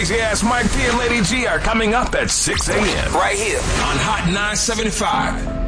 Crazy Ass Mike P and Lady G are coming up at 6 a.m. Right here on Hot 975.